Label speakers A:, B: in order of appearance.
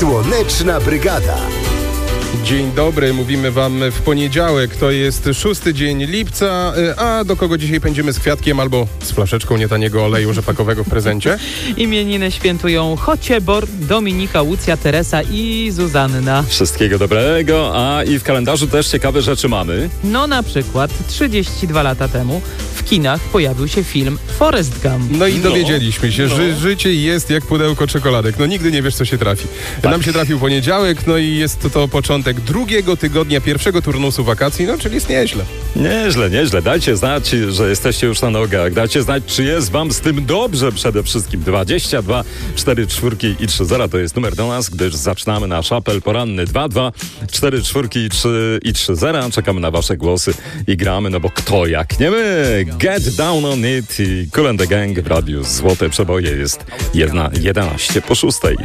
A: Słoneczna Brygada.
B: Dzień dobry, mówimy wam w poniedziałek, to jest 6 dzień lipca, a do kogo dzisiaj pędzimy z kwiatkiem albo z flaszeczką nietaniego oleju rzepakowego w prezencie?
C: Imieniny świętują Chociebor, Dominika, Łucja, Teresa i Zuzanna.
D: Wszystkiego dobrego, a i w kalendarzu też ciekawe rzeczy mamy.
C: No na przykład 32 lata temu w kinach pojawił się film Forrest Gump.
B: No i dowiedzieliśmy się, że życie jest jak pudełko czekoladek. No nigdy nie wiesz, co się trafi. Nam się trafił poniedziałek, no i jest to początek drugiego tygodnia pierwszego turnusu wakacji, no czyli jest nieźle.
D: Nieźle. Dajcie znać, że jesteście już na nogach. Dajcie znać, czy jest wam z tym dobrze przede wszystkim. 22 4 4 i 3 0 to jest numer do nas, gdyż zaczynamy nasz apel poranny 22 4 4 i 3 0. Czekamy na wasze głosy i gramy, no bo kto jak nie my. Get Down on It i Kool and the Gang w radiu Złote Przeboje jest 11 po 6.